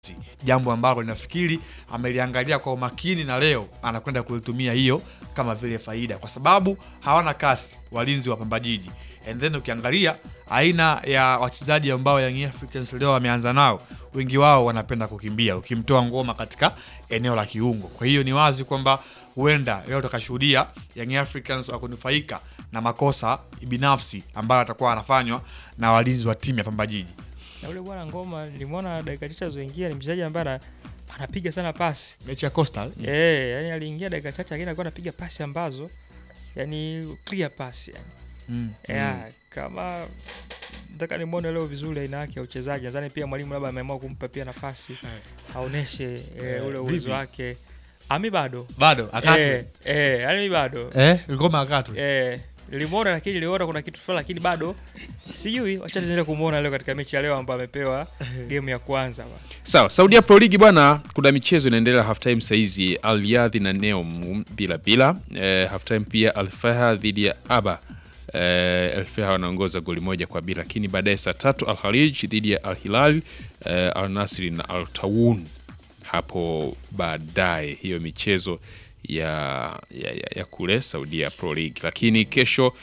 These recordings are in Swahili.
jambo ambalo nafikiri ameliangalia kwa umakini na leo anakwenda kulitumia hiyo kama vile faida, kwa sababu hawana kasi walinzi wa Pamba Jiji. And then ukiangalia aina ya wachezaji ambao Young Africans leo wameanza nao, wengi wao wanapenda kukimbia ukimtoa Ngoma katika eneo la kiungo. Kwa hiyo ni wazi kwamba huenda leo tukashuhudia Young Africans wakunufaika na makosa binafsi ambayo atakuwa anafanywa na walinzi wa timu ya Pamba Jiji. Na ule bwana Ngoma nilimwona dakika chache zilizoingia, ni mchezaji ambaye anapiga sana pasi. Mechi ya Coastal. Yani aliingia dakika chache lakini alikuwa anapiga pasi ambazo yani clear pass yani. Kama nataka nimuone leo vizuri aina yake ya uchezaji. Nadhani pia mwalimu labda ameamua kumpa pia nafasi aoneshe ule uwezo wake. Ami bado akatwe. Yani bado. Ngoma akatwe. Nilimwona lakini niliona kuna kitu fulani lakini bado sijui, acha tuendelee kumuona leo katika mechi ya leo ambayo amepewa game ya kwanza. Sawa, Saudi Pro League bwana, kuna michezo inaendelea half time saizi, Al Riyadh na Neom bila. Half time pia Al Fahd dhidi ya Aba. Al Fahd wanaongoza goli moja kwa bila, lakini baadaye saa 3 Al Khalij dhidi ya Al Hilal, Al Nassr na Al Tawun hapo baadaye. Hiyo michezo ya kule Saudi Pro League. Lakini kesho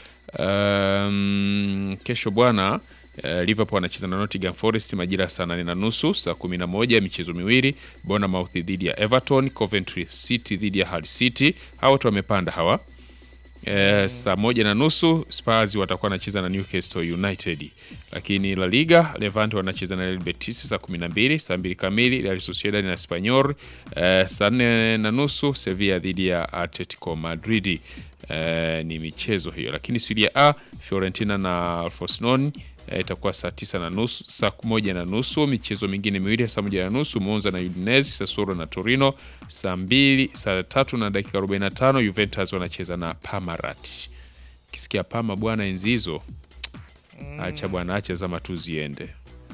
bwana, Liverpool anacheza na Nottingham Forest majira saa 8:30, saa 11 michezo miwili, Bournemouth dhidi ya Everton, Coventry City dhidi ya Hull City. Hao watu wamepanda hawa. Saa 1:30 Spurs watakuwa wanacheza na Newcastle United. Lakini La Liga, Levante wanacheza na Real Betis saa 12, saa 2 kamili Real Sociedad na Espanyol, saa 4:30 Sevilla dhidi ya Atletico Madrid. Ni michezo hiyo. Lakini Serie A, Fiorentina na Frosinone itakuwa saa 9:30, saa 1:30. Michezo mingine miwili saa 1:30 Monza na Udinese, Sassuolo na Torino, saa 3 na dakika 45 Juventus wanacheza na Parma. Kisikia Parma bwana enzi hizo, acha bwana, acha zama tu ziende.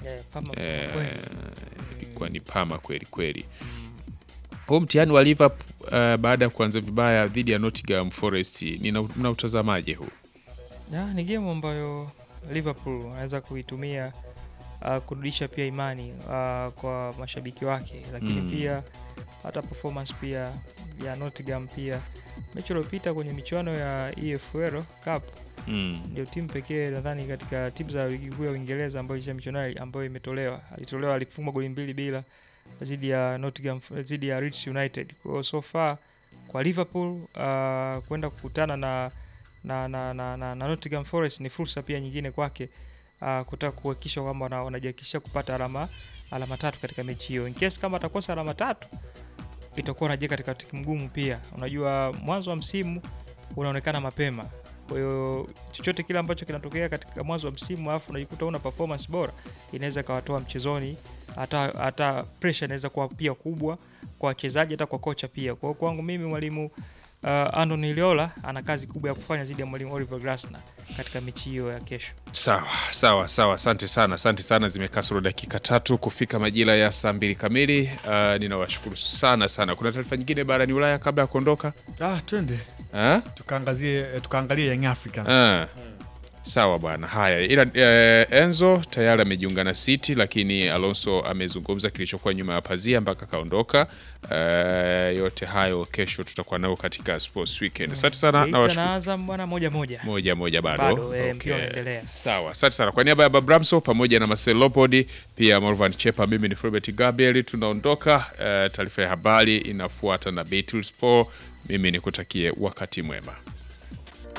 Ilikuwa ni Parma kweli kweli. Huu mtihani wa Liverpool baada ya kuanza vibaya dhidi ya Nottingham Forest, mnautazamaje huu? Ni game ambayo Liverpool anaweza kuitumia kurudisha pia imani kwa mashabiki wake, lakini pia hata performance pia ya Nottingham pia. Mechi iliyopita kwenye michuano ya EFL Cup ndio timu pekee nadhani katika timu za ligi kuu ya Uingereza ambayo ilisha michuano ambayo alitolewa alifunga goli 2 bila dhidi ya Nottingham, dhidi ya Leeds United. Kwa so far kwa Liverpool kwenda kukutana na Nottingham Forest ni fursa pia nyingine kwake kutaka kuhakikisha kwamba wanajihakikisha kupata alama 3 katika mechi hiyo. In case kama atakosa alama 3 itakuwa anaje katika timu ngumu pia. Unajua mwanzo wa msimu unaonekana mapema. Kwa hiyo chochote kile ambacho kinatokea katika mwanzo wa msimu afu unajikuta una performance bora, inaweza kawatoa mchezoni, hata pressure inaweza kuwa pia kubwa kwa wachezaji, hata kwa kocha pia. Kwa hiyo kwangu mimi mwalimu Andoni Iraola ana kazi kubwa ya kufanya dhidi ya mwalimu Oliver Glasner katika mechi hiyo ya kesho. Sawa. Asante sana. Zimekasoro dakika 3 kufika majira ya saa 2 kamili. Ninawashukuru sana. Kuna taarifa nyingine barani Ulaya kabla ya kuondoka? Twende. Tukaangalie Young Africans. Sawa bwana. Haya, ila Enzo tayari amejiunga na City, lakini Alonso amezungumza kilichokuwa nyuma ya pazia mpaka kaondoka. Yote hayo kesho tutakuwa nao katika Sports Weekend. Asante sana na washukuru. Tunaanza bwana moja bado. Mpira unaendelea. Sawa, asante sana. Kwa niaba ya Babramso pamoja na Marcel Lopodi, pia Morvan Chepa, mimi ni Robert Gabriel, tunaondoka. Taarifa ya habari inafuata na Betul Sport. Mimi nikutakie wakati mwema.